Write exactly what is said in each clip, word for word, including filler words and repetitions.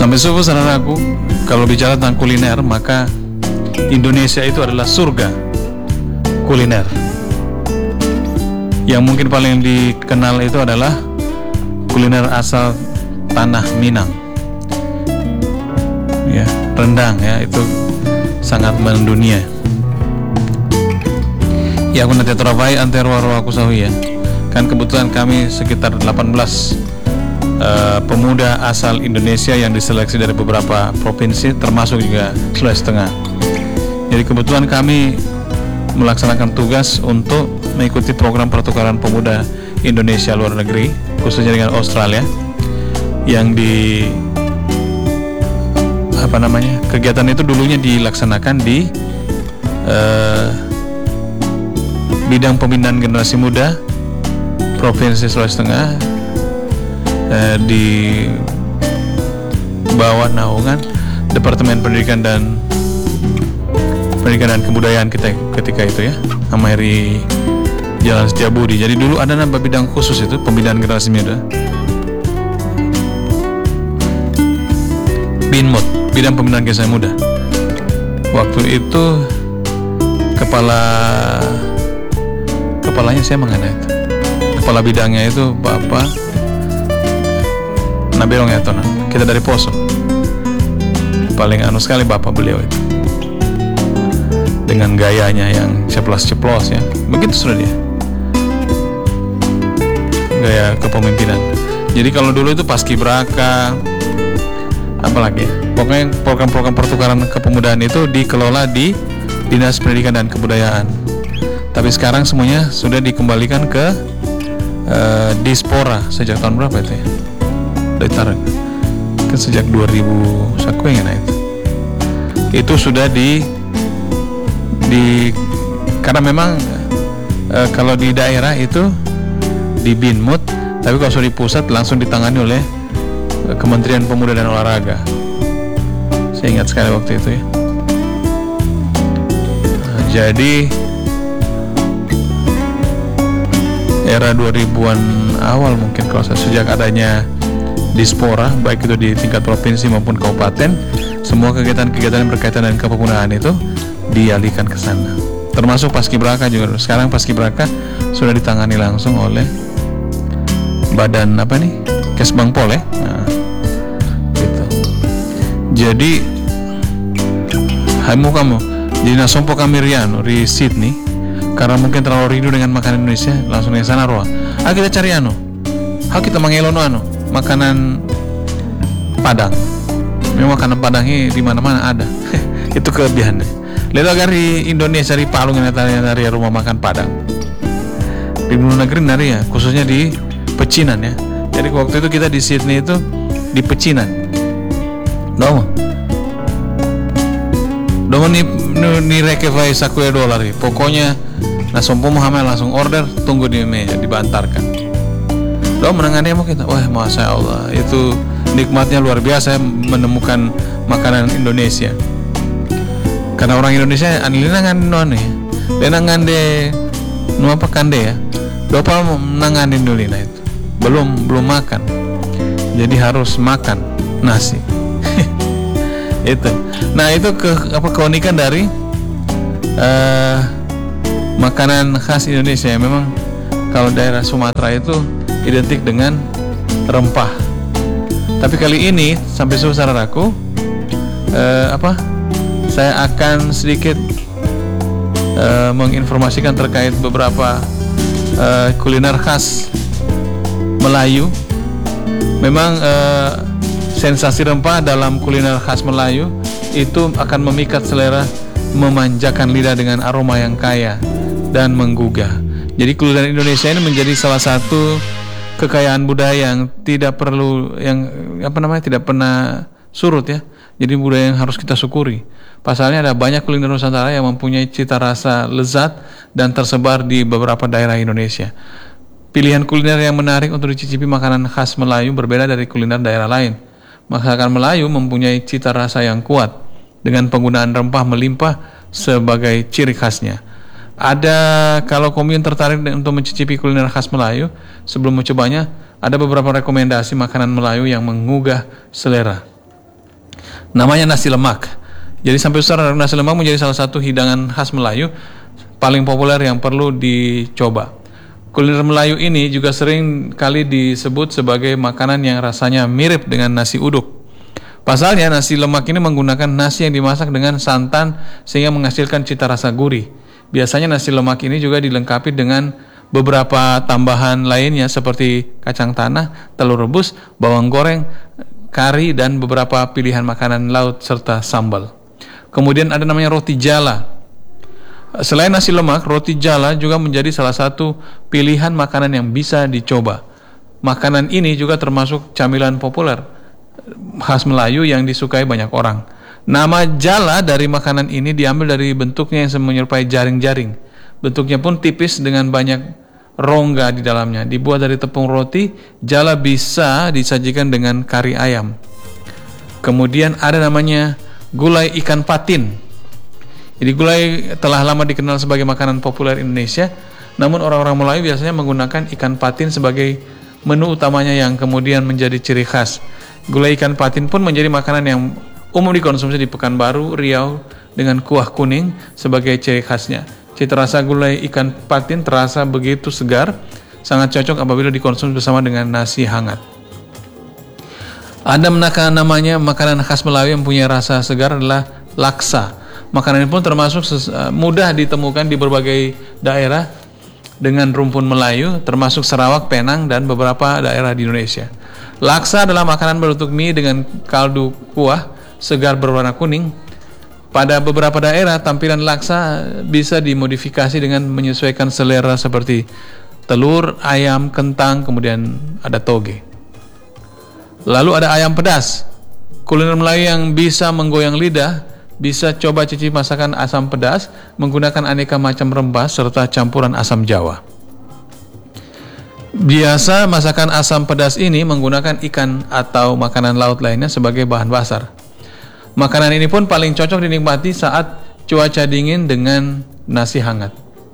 Sampai subuh saudaraku, kalau bicara tentang kuliner, maka Indonesia itu adalah surga kuliner. Yang mungkin paling dikenal itu adalah kuliner asal tanah Minang. Ya, rendang ya, itu sangat mendunia. Ya, aku nanti terawai antero aku sawi ya. Kan kebetulan kami sekitar delapan belas uh, pemuda asal Indonesia yang diseleksi dari beberapa provinsi, termasuk juga Sulawesi Tengah. Jadi kebetulan kami melaksanakan tugas untuk mengikuti program pertukaran pemuda Indonesia luar negeri, khususnya dengan Australia, yang di apa namanya, kegiatan itu dulunya dilaksanakan di uh, bidang pembinaan generasi muda Provinsi Sulawesi Tengah, uh, di bawah naungan Departemen Pendidikan dan Pendidikan dan Kebudayaan kita ketika itu ya, Ameri Jalan Setiabudi. Jadi dulu ada nama bidang khusus itu, pembinaan generasi muda, Binmut, bidang pembinaan generasi muda. Waktu itu kepala kepalanya saya mengenai itu, kepala bidangnya itu Bapak Nabelong ya Tona. Kita dari Poso, paling anu sekali Bapak beliau itu, dengan gayanya yang ceplos-ceplos ya, begitu sudah dia gaya kepemimpinan. Jadi kalau dulu itu paskibraka, apalagi ya, pokoknya program-program pertukaran kepemudaan itu dikelola di Dinas Pendidikan dan Kebudayaan. Tapi sekarang semuanya sudah dikembalikan ke uh, Dispora sejak tahun berapa itu ya? Dari ke sejak dua ribu saku yang itu. Itu sudah di di karena memang uh, kalau di daerah itu di Binmut, tapi kalau sudah di pusat langsung ditangani oleh Kementerian Pemuda dan Olahraga. Saya ingat sekali waktu itu ya. Nah, jadi era dua ribuan awal mungkin kalau saya, sejak adanya Dispora, baik itu di tingkat provinsi maupun kabupaten, semua kegiatan-kegiatan yang berkaitan dengan kepemudaan itu dialihkan ke sana. Termasuk paskibraka juga. Sekarang paskibraka sudah ditangani langsung oleh badan apa nih? Kesbangpol ya. Nah, gitu. Jadi hamu kamu jadi nasompo kami riano di Sydney karena mungkin terlalu rindu dengan makanan Indonesia, langsung ke sana roa. Ah kita cari anu. Ah kita mengelono anu, makanan Padang. Memang makanan Padangnya di mana-mana ada. Itu kelebihannya. Lihat dari Indonesia di Palu yang dari rumah makan Padang. Di luar negeri nari ya, khususnya di Pecinan ya. Jadi waktu itu kita di Sydney itu di Pecinan. Dong. Dong ni ni rekevai saku ya dolar. Pokoknya nasompo Muhammad langsung order, tunggu di meja dibantarkan. Dong menangannya mau kita. Wah, masya Allah, itu nikmatnya luar biasa menemukan makanan Indonesia. Karena orang Indonesia anilinangan none, lenangan de nu apa kande ya. Dopal menanganin dulu nah itu. Belum belum makan, jadi harus makan nasi. Itu. Nah itu ke apa keunikan dari uh, makanan khas Indonesia. Memang kalau daerah Sumatera itu identik dengan rempah. Tapi kali ini sampai saudaraku uh, apa? Saya akan sedikit uh, menginformasikan terkait beberapa uh, kuliner khas Melayu. Memang eh, sensasi rempah dalam kuliner khas Melayu itu akan memikat selera, memanjakan lidah dengan aroma yang kaya dan menggugah. Jadi kuliner Indonesia ini menjadi salah satu kekayaan budaya yang tidak perlu yang apa namanya tidak pernah surut ya. Jadi budaya yang harus kita syukuri. Pasalnya ada banyak kuliner Nusantara yang mempunyai cita rasa lezat dan tersebar di beberapa daerah Indonesia. Pilihan kuliner yang menarik untuk dicicipi makanan khas Melayu berbeda dari kuliner daerah lain. Masakan Melayu mempunyai cita rasa yang kuat dengan penggunaan rempah melimpah sebagai ciri khasnya. Ada kalau komun tertarik untuk mencicipi kuliner khas Melayu, sebelum mencobanya, ada beberapa rekomendasi makanan Melayu yang menggugah selera. Namanya nasi lemak. Jadi sampai besar nasi lemak menjadi salah satu hidangan khas Melayu paling populer yang perlu dicoba. Kuliner Melayu ini juga sering kali disebut sebagai makanan yang rasanya mirip dengan nasi uduk. Pasalnya nasi lemak ini menggunakan nasi yang dimasak dengan santan sehingga menghasilkan cita rasa gurih. Biasanya nasi lemak ini juga dilengkapi dengan beberapa tambahan lainnya seperti kacang tanah, telur rebus, bawang goreng, kari, dan beberapa pilihan makanan laut serta sambal. Kemudian ada namanya roti jala. Selain nasi lemak, roti jala juga menjadi salah satu pilihan makanan yang bisa dicoba. Makanan ini juga termasuk camilan populer khas Melayu yang disukai banyak orang. Nama jala dari makanan ini diambil dari bentuknya yang menyerupai jaring-jaring. Bentuknya pun tipis dengan banyak rongga di dalamnya. Dibuat dari tepung roti, jala bisa disajikan dengan kari ayam. Kemudian ada namanya gulai ikan patin. Jadi gulai telah lama dikenal sebagai makanan populer Indonesia, namun orang-orang Melayu biasanya menggunakan ikan patin sebagai menu utamanya yang kemudian menjadi ciri khas. Gulai ikan patin pun menjadi makanan yang umum dikonsumsi di Pekanbaru, Riau dengan kuah kuning sebagai ciri khasnya. Cita rasa gulai ikan patin terasa begitu segar, sangat cocok apabila dikonsumsi bersama dengan nasi hangat. Ada menakan namanya makanan khas Melayu yang punya rasa segar adalah laksa. Makanan ini pun termasuk mudah ditemukan di berbagai daerah dengan rumpun Melayu, termasuk Sarawak, Penang, dan beberapa daerah di Indonesia. Laksa adalah makanan berbentuk mie dengan kaldu kuah segar berwarna kuning. Pada beberapa daerah, tampilan laksa bisa dimodifikasi dengan menyesuaikan selera seperti telur, ayam, kentang, kemudian ada toge. Lalu ada ayam pedas. Kuliner Melayu yang bisa menggoyang lidah. Bisa coba cicip masakan asam pedas menggunakan aneka macam rempah serta campuran asam Jawa. Biasa masakan asam pedas ini menggunakan ikan atau makanan laut lainnya sebagai bahan dasar. Makanan ini pun paling cocok dinikmati saat cuaca dingin dengan nasi hangat.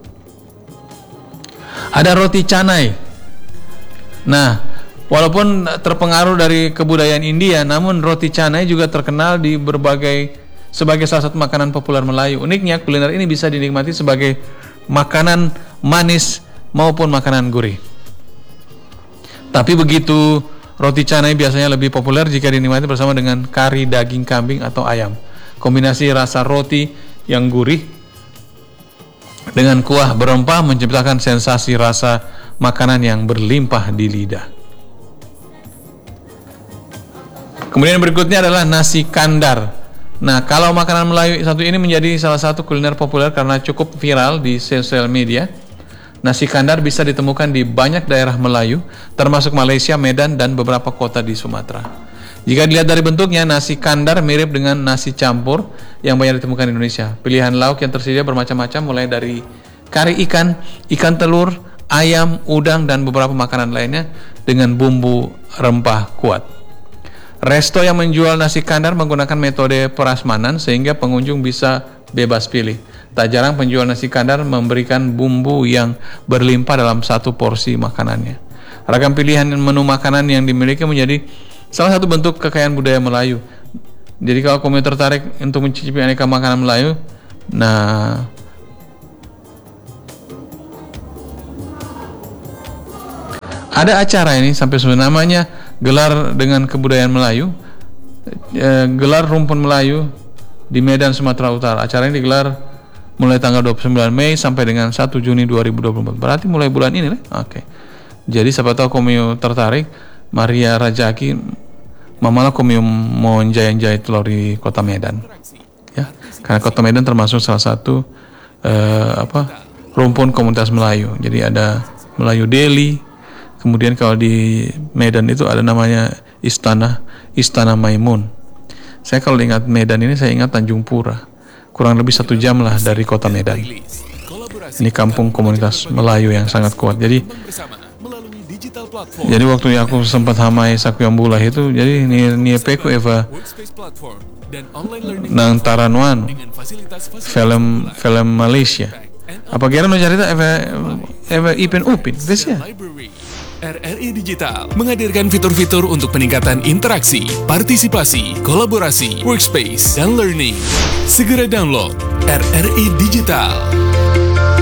Ada roti canai. Nah, walaupun terpengaruh dari kebudayaan India, namun roti canai juga terkenal di berbagai sebagai salah satu makanan populer Melayu. Uniknya, kuliner ini bisa dinikmati sebagai makanan manis maupun makanan gurih. Tapi begitu, roti canai biasanya lebih populer jika dinikmati bersama dengan kari daging kambing atau ayam. Kombinasi rasa roti yang gurih dengan kuah berempah menciptakan sensasi rasa makanan yang berlimpah di lidah. Kemudian berikutnya adalah nasi kandar. Nah, kalau makanan Melayu satu ini menjadi salah satu kuliner populer karena cukup viral di sosial media. Nasi kandar bisa ditemukan di banyak daerah Melayu, termasuk Malaysia, Medan, dan beberapa kota di Sumatera. Jika dilihat dari bentuknya, nasi kandar mirip dengan nasi campur yang banyak ditemukan di Indonesia. Pilihan lauk yang tersedia bermacam-macam, mulai dari kari ikan, ikan telur, ayam, udang, dan beberapa makanan lainnya dengan bumbu rempah kuat. Resto yang menjual nasi kandar menggunakan metode prasmanan sehingga pengunjung bisa bebas pilih. Tak jarang penjual nasi kandar memberikan bumbu yang berlimpah dalam satu porsi makanannya. Ragam pilihan menu makanan yang dimiliki menjadi salah satu bentuk kekayaan budaya Melayu. Jadi kalau kamu tertarik untuk mencicipi aneka makanan Melayu, nah ada acara ini sampai sebenarnya namanya gelar dengan kebudayaan Melayu, e, gelar rumpun Melayu di Medan, Sumatera Utara. Acara ini digelar mulai tanggal dua puluh sembilan Mei sampai dengan satu Juni dua ribu dua puluh empat. Berarti mulai bulan ini lah. Oke. Jadi siapa tahu kamu tertarik, Maria Rajaki, mamalah kamu mau jaya-jaya telur di Kota Medan. Ya, karena Kota Medan termasuk salah satu e, apa rumpun komunitas Melayu. Jadi ada Melayu Deli. Kemudian kalau di Medan itu ada namanya Istana Istana Maimun. Saya kalau ingat Medan ini saya ingat Tanjung Pura. Kurang lebih satu jam lah dari kota Medan. Ini kampung komunitas Melayu yang sangat kuat. Jadi jadi waktu aku sempat hamai Sakuyambulah itu, jadi ni ni peku eva nang Taranuan film film Malaysia. Apa kira mau cerita eva eva Ipin Upin, guys ya? R R I Digital menghadirkan fitur-fitur untuk peningkatan interaksi, partisipasi, kolaborasi, workspace, dan learning. Segera download R R I Digital.